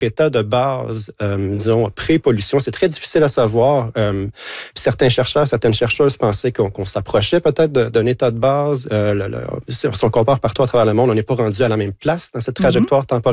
état de base, disons, pré-pollution. C'est très difficile à savoir. Certaines chercheuses pensaient qu'on s'approchait peut-être d'un état de base. Si on compare partout à travers le monde, on n'est pas rendu à la même place dans cette trajectoire temporelle.